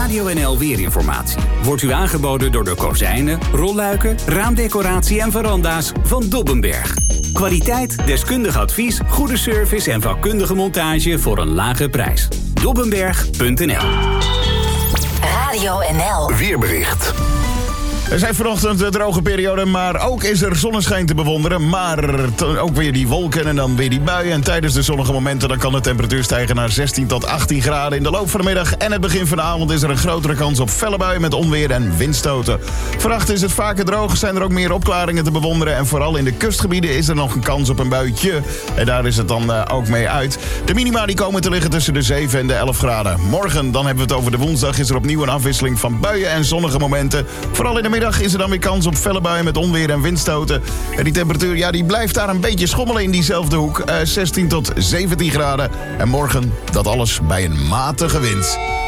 Radio NL Weerinformatie wordt u aangeboden door de kozijnen, rolluiken, raamdecoratie en veranda's van Dobbenberg. Kwaliteit, deskundig advies, goede service en vakkundige montage voor een lage prijs. Dobbenberg.nl. Radio NL. Weerbericht. Er zijn vanochtend droge perioden, maar ook is er zonneschijn te bewonderen. Maar ook weer die wolken en dan weer die buien. En tijdens de zonnige momenten dan kan de temperatuur stijgen naar 16 tot 18 graden. In de loop van de middag en het begin van de avond is er een grotere kans op felle buien met onweer en windstoten. Vannacht is het vaker droog, zijn er ook meer opklaringen te bewonderen. En vooral in de kustgebieden is er nog een kans op een buitje. En daar is het dan ook mee uit. De minima die komen te liggen tussen de 7 en de 11 graden. Morgen, dan hebben we het over de woensdag, is er opnieuw een afwisseling van buien en zonnige momenten. Vooral in de middag is er dan weer kans op felle buien met onweer en windstoten. En die temperatuur, ja, die blijft daar een beetje schommelen in diezelfde hoek. 16 tot 17 graden. En morgen dat alles bij een matige wind.